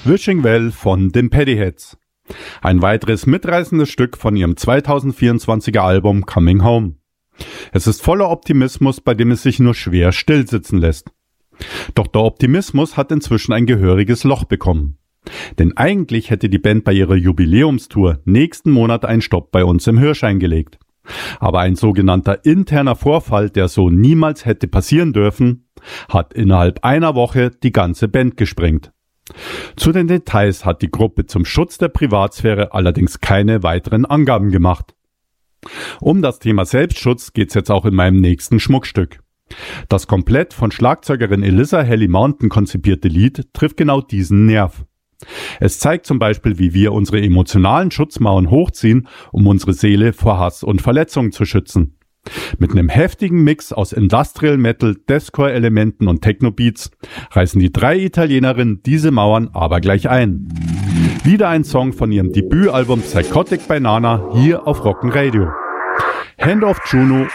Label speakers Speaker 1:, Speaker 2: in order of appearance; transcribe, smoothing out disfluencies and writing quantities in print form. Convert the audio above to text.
Speaker 1: Wishing Well von den Paddyheads. Ein weiteres mitreißendes Stück von ihrem 2024er Album Coming Home. Es ist voller Optimismus, bei dem es sich nur schwer stillsitzen lässt. Doch der Optimismus hat inzwischen ein gehöriges Loch bekommen. Denn eigentlich hätte die Band bei ihrer Jubiläumstour nächsten Monat einen Stopp bei uns im Hirsch eingelegt. Aber ein sogenannter interner Vorfall, der so niemals hätte passieren dürfen, hat innerhalb einer Woche die ganze Band gesprengt. Zu den Details hat die Gruppe zum Schutz der Privatsphäre allerdings keine weiteren Angaben gemacht. Um das Thema Selbstschutz geht's jetzt auch in meinem nächsten Schmuckstück. Das komplett von Schlagzeugerin Elissa Helly Mountain konzipierte Lied trifft genau diesen Nerv. Es zeigt zum Beispiel, wie wir unsere emotionalen Schutzmauern hochziehen, um unsere Seele vor Hass und Verletzungen zu schützen. Mit einem heftigen Mix aus Industrial Metal, Deathcore-Elementen und Techno-Beats reißen die 3 Italienerinnen diese Mauern aber gleich ein. Wieder ein Song von ihrem Debütalbum Psychotic Banana hier auf Rock'n Radio. Hand of Juno